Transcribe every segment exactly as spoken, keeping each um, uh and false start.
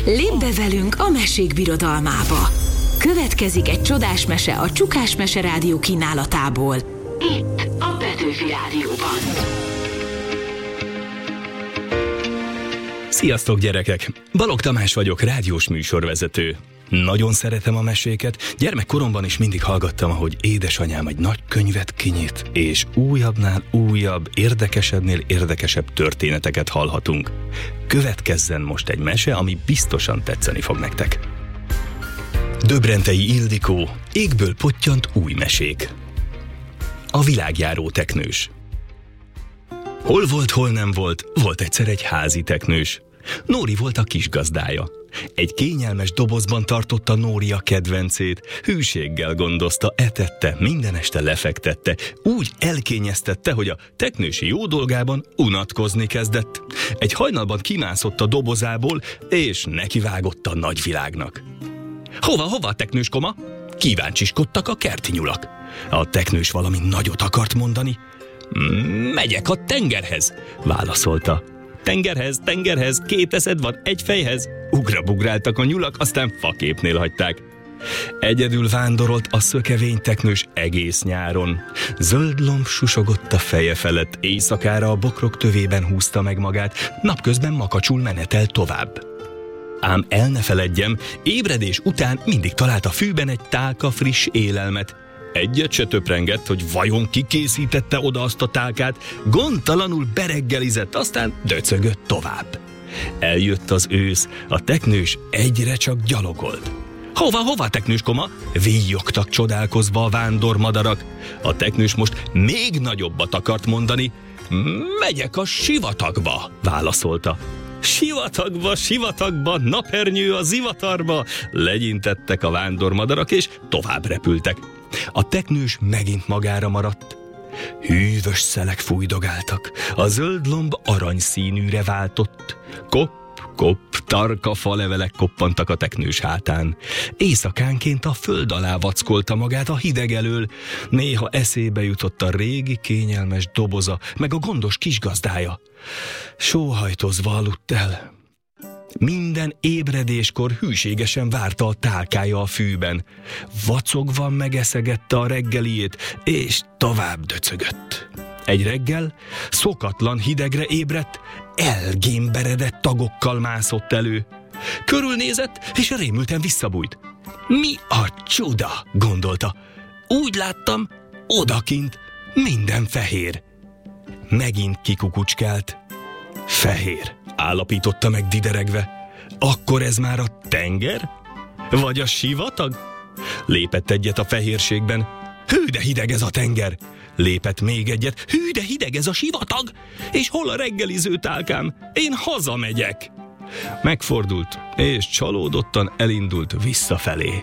Lépj be velünk a mesék birodalmába. Következik egy csodás mese a Csukás Mese Rádió kínálatából. Itt a Petőfi Rádióban. Sziasztok gyerekek! Balogh Tamás vagyok, rádiós műsorvezető. Nagyon szeretem a meséket, gyermekkoromban is mindig hallgattam, ahogy édesanyám egy nagy könyvet kinyit, és újabbnál újabb, érdekesebbnél érdekesebb történeteket hallhatunk. Következzen most egy mese, ami biztosan tetszeni fog nektek. Döbrentei Ildikó, égből pottyant új mesék. A világjáró teknős. Hol volt, hol nem volt, volt egyszer egy házi teknős. Nóri volt a kisgazdája. Egy kényelmes dobozban tartotta Nóri a kedvencét, hűséggel gondozta, etette, minden este lefektette, úgy elkényeztette, hogy a teknősi jó dolgában unatkozni kezdett. Egy hajnalban kimászott a dobozából, és nekivágott a nagyvilágnak. Hova, hova, teknőskoma? Kíváncsiskodtak a kerti nyulak. A teknős valami nagyot akart mondani. Megyek a tengerhez, válaszolta. Tengerhez, tengerhez, két eszed van egy fejhez. Ugrabugráltak a nyulak, aztán faképnél hagyták. Egyedül vándorolt a szökevény teknős egész nyáron. Zöld lomb susogott a feje felett, éjszakára a bokrok tövében húzta meg magát, napközben makacsul menetel tovább. Ám el ne feledjem, ébredés után mindig talált a fűben egy tálka friss élelmet. Egyet se töprengett, hogy vajon ki készítette oda azt a tálkát, gondtalanul bereggelizett, aztán döcögött tovább. Eljött az ősz, a teknős egyre csak gyalogolt. Hova, hova, teknőskoma? Víjogtak csodálkozva a vándormadarak. A teknős most még nagyobbat akart mondani. Megyek a sivatagba, válaszolta. Sivatagba, sivatagba, napernyő a zivatarba, legyintettek a vándormadarak, és tovább repültek. A teknős megint magára maradt. Hűvös szelek fújdogáltak, a zöld lomb aranyszínűre váltott. Kopp, kopp, tarka falevelek koppantak a teknős hátán. Éjszakánként a föld alá vackolta magát a hideg elől. Néha eszébe jutott a régi kényelmes doboza, meg a gondos kisgazdája. Sóhajtozva aludt el. Minden ébredéskor hűségesen várta a tálkája a fűben. Vacogva megeszegette a reggeliét, és tovább döcögött. Egy reggel szokatlan hidegre ébredt, elgémberedett tagokkal mászott elő. Körülnézett, és rémülten visszabújt. Mi a csuda, gondolta. Úgy láttam, odakint minden fehér. Megint kikukucskált. Fehér, állapította meg dideregve. Akkor ez már a tenger? Vagy a sivatag? Lépett egyet a fehérségben. Hű, de hideg ez a tenger! Lépett még egyet. Hű, de hideg ez a sivatag! És hol a reggeliző tálkám? Én hazamegyek! Megfordult, és csalódottan elindult visszafelé.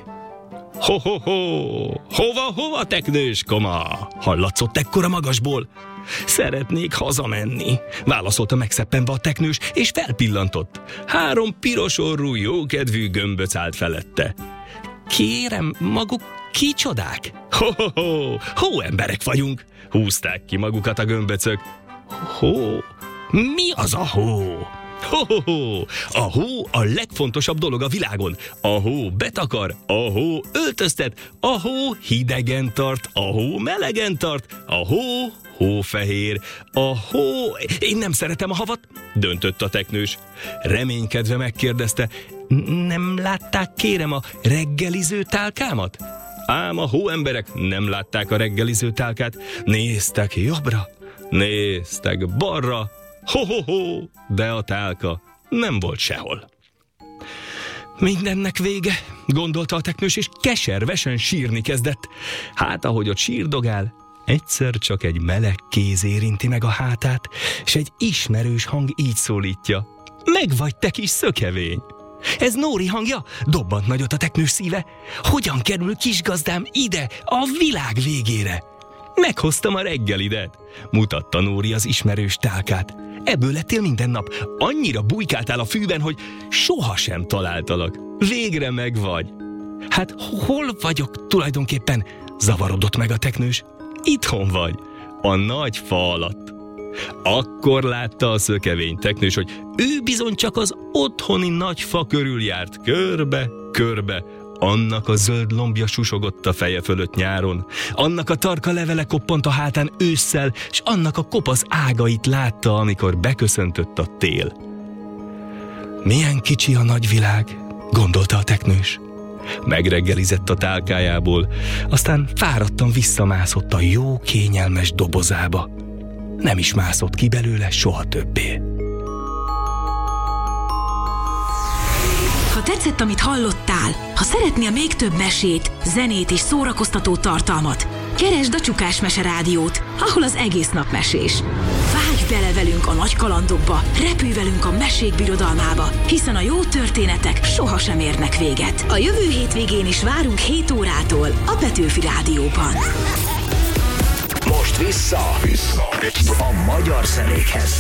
Ho-ho-ho! Hova, hova, teknőskoma? Hallatszott ekkora magasból. Szeretnék hazamenni, válaszolta megszeppenve a teknős, és felpillantott. Három piros orrú, jókedvű gömböc állt felette. Kérem, maguk kicsodák? Ho-ho-ho! Hóemberek vagyunk, húzták ki magukat a gömböcök. Hó? Mi az a hó? Ho-ho-ho! A hó a legfontosabb dolog a világon. A hó betakar, a hó öltöztet, a hó hidegen tart, a hó melegen tart, a hó hófehér, a hó... Én nem szeretem a havat, döntött a teknős. Reménykedve megkérdezte, nem látták, kérem, a reggeliző tálkámat? Ám a hóemberek nem látták a reggeliző tálkát, néztek jobbra, néztek balra, ho-ho-ho, de a tálka nem volt sehol. Mindennek vége, gondolta a teknős, és keservesen sírni kezdett. Hát, ahogy ott sírdogál, egyszer csak egy meleg kéz érinti meg a hátát, és egy ismerős hang így szólítja. Megvagy, te kis szökevény! Ez Nóri hangja? Dobbant nagyot a teknős szíve. Hogyan kerül kisgazdám ide, a világ végére? Meghoztam a reggelidet, mutatta Nóri az ismerős tálkát. Ebből lettél minden nap. Annyira bujkáltál a fűben, hogy sohasem találtalak. Végre megvagy. Hát hol vagyok tulajdonképpen? Zavarodott meg a teknős. Itthon vagy, a nagy fa alatt. Akkor látta a szökevény teknős, hogy ő bizony csak az otthoni nagy fa körül járt körbe, körbe, annak a zöld lombja susogott a feje fölött nyáron, annak a tarka levele koppant a hátán ősszel, s annak a kopasz ágait látta, amikor beköszöntött a tél. Milyen kicsi a nagyvilág, gondolta a teknős. Megreggelizett a tálkájából, aztán fáradtan visszamászott a jó kényelmes dobozába. Nem is mászott ki belőle soha többé. Ha tetszett, amit hallottál, ha szeretnél még több mesét, zenét és szórakoztató tartalmat, keresd a Csukás Mese Rádiót, ahol az egész nap mesés. Vágj bele velünk a nagy kalandokba, repülj velünk a mesék birodalmába, hiszen a jó történetek sohasem érnek véget. A jövő hétvégén is várunk hét órától a Petőfi Rádióban. Most vissza, vissza a magyar zenékhez.